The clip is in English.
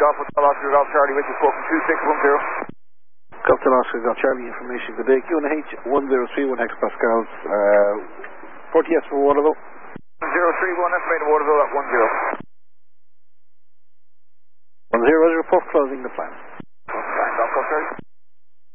Golf Hotel Oscar Golf Charlie with you, spoken 2610. Golf Hotel Oscar Golf Charlie information. Good day. QNH 1031 hectopascals. 40S for Waterville. 031, estimated Waterville at 10. 10, Roger, report closing the plan.